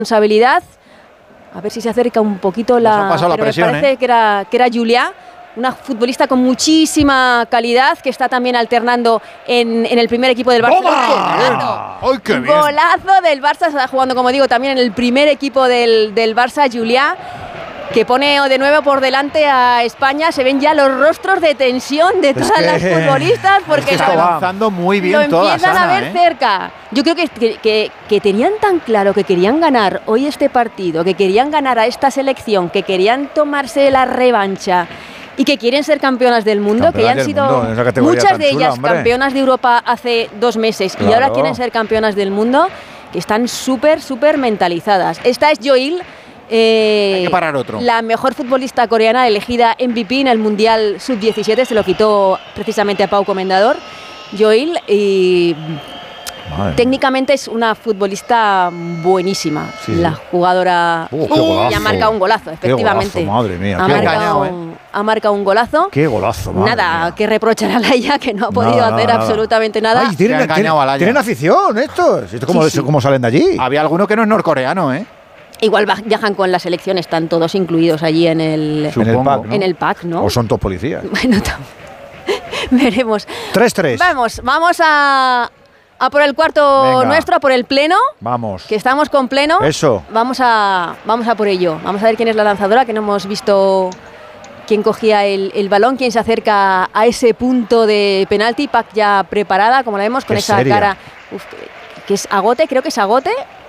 responsabilidad. A ver si se acerca un poquito la presión. Me parece que era Julia, una futbolista con muchísima calidad que está también alternando en el primer equipo del Barça. ¡Ay, qué bien! Golazo del Barça, está jugando, como digo, también en el primer equipo del Barça, Julia, que pone de nuevo por delante a España. Se ven ya los rostros de tensión de todas las futbolistas porque está avanzando muy bien lo empiezan a ver cerca. Yo creo que tenían tan claro que querían ganar hoy este partido, que querían ganar a esta selección, que querían tomarse la revancha y que quieren ser campeonas del mundo, que ya han sido muchas de ellas campeonas de Europa hace 2 meses y ahora quieren ser campeonas del mundo, que están súper mentalizadas. Esta es Yoil. Hay que parar otro. La mejor futbolista coreana elegida MVP en el Mundial Sub-17, se lo quitó precisamente a Pau Comendador, Yoil, y técnicamente es una futbolista buenísima, la jugadora, y ha marcado un golazo, efectivamente. Qué golazo, madre mía, ha marcado un golazo. Qué golazo, madre Nada mía. Que reprochar a Laia, que no ha podido hacer absolutamente nada. Ay, tienen afición estos. ¿Cómo salen de allí? Había alguno que no es norcoreano, ¿eh? Igual viajan con la selección, están todos incluidos allí en el pack, ¿no? O son todos policías. Bueno, veremos. 3-3. Vamos a por el cuarto nuestro, a por el pleno. Vamos. Que estamos con pleno. Eso. Vamos a por ello. Vamos a ver quién es la lanzadora, que no hemos visto quién cogía el balón, quién se acerca a ese punto de penalti. Pac ya preparada, como la vemos, con esa cara. Que es Agote, creo que es Agote.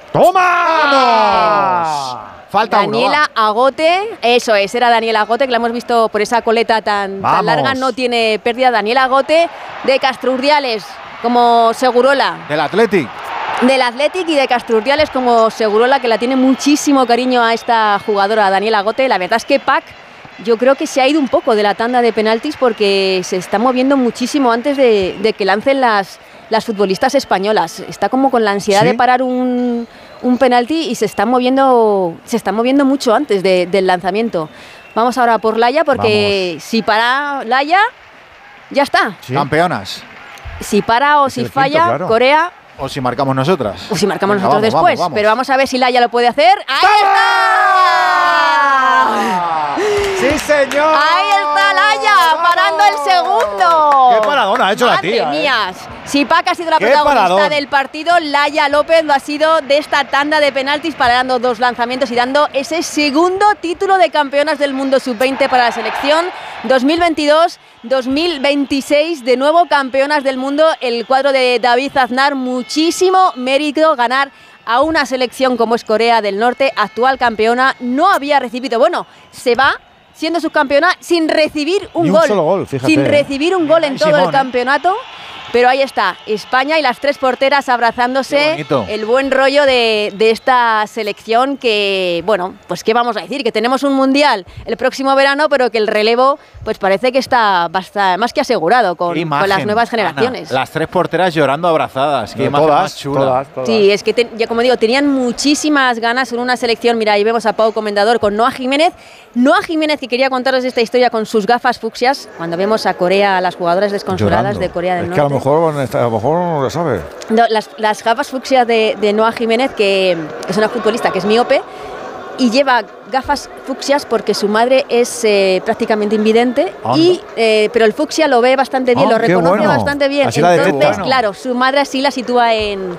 ¡Toma! Falta Daniela Agote, eso es, era Daniela Agote, que la hemos visto por esa coleta tan larga, no tiene pérdida. Daniela Agote de Castro Urdiales como Segurola. Del Athletic. Del Athletic y de Castro Urdiales como Segurola, que la tiene muchísimo cariño a esta jugadora, Daniela Agote. La verdad es que Pac, yo creo que se ha ido un poco de la tanda de penaltis porque se está moviendo muchísimo antes de que lancen las futbolistas españolas. Está como con la ansiedad de parar un penalti y se está moviendo mucho antes del lanzamiento. Vamos ahora por Laia, porque si para Laia, ya está. Sí. Campeonas. Si para o si falla, Corea. O si marcamos nosotras. O si marcamos nosotros después. Vamos. Pero vamos a ver si Laia lo puede hacer. ¡Ahí está! ¡Sí, señor! ¡Ahí está Laia! ¡Parando el segundo! ¡Qué paradona ha hecho la tía! ¡Madre mía! Si Pac ha sido la protagonista del partido, Laia López lo ha sido de esta tanda de penaltis, parando 2 lanzamientos y dando ese segundo título de campeonas del mundo sub-20 para la selección. 2022-2026, de nuevo campeonas del mundo. El cuadro de David Aznar, muchísimo mérito ganar a una selección como es Corea del Norte, actual campeona. No había recibido, se va siendo subcampeona sin recibir un gol. Solo gol, fíjate. Sin recibir un gol en todo el campeonato. Pero ahí está, España y las 3 porteras abrazándose. El buen rollo de esta selección que, pues qué vamos a decir, que tenemos un mundial el próximo verano, pero que el relevo pues parece que está más que asegurado con las nuevas generaciones. Ana, las 3 porteras llorando abrazadas, qué imagen más chula. Todas. Sí, es que ya como digo, tenían muchísimas ganas en una selección. Mira, ahí vemos a Pau Comendador con Noa Jiménez. Noa Jiménez, que quería contaros esta historia con sus gafas fucsias, cuando vemos a Corea, a las jugadoras desconsoladas de Corea del Norte. A lo mejor no lo sabe. No, las gafas fucsias de Noa Jiménez, que es una futbolista que es miope y lleva gafas fucsias porque su madre es prácticamente invidente, pero el fucsia lo ve bastante bien, lo reconoce bastante bien. Así entonces, claro, su madre así la sitúa en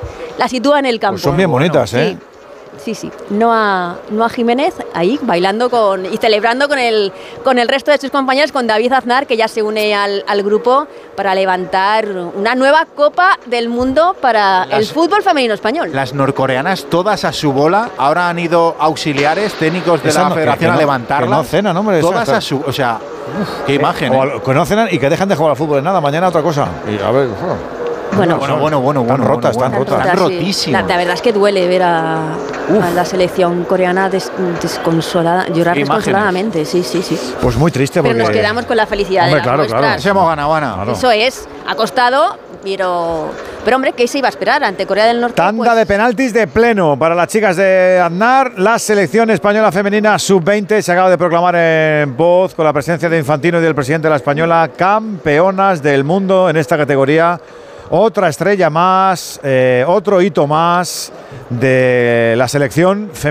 el campo. Pues son bien bonitas, ¿eh? Sí. Noa Jiménez ahí bailando y celebrando con el resto de sus compañeros, con David Aznar, que ya se une al grupo para levantar una nueva Copa del Mundo para el fútbol femenino español. Las norcoreanas todas a su bola, ahora han ido auxiliares técnicos de la federación a levantarlas. Que no cenan, hombre. Todas a su... O sea, qué imagen. Que no cenan y que dejan de jugar al fútbol en nada, mañana otra cosa. Y a ver... Bueno, están rotas. Están rotísimas. La verdad es que duele ver a la selección coreana desconsolada, llorar desconsoladamente. Sí. Pues muy triste. Pero nos quedamos con la felicidad de las nuestras. Claro. Se hemos ganado, Ana. Claro. Eso es, ha costado, pero hombre, ¿qué se iba a esperar ante Corea del Norte? Tanda de penaltis de pleno para las chicas de Aznar. La selección española femenina sub-20 se acaba de proclamar en voz, con la presencia de Infantino y del presidente de la española, campeonas del mundo en esta categoría. Otra estrella más, otro hito más de la selección femenina.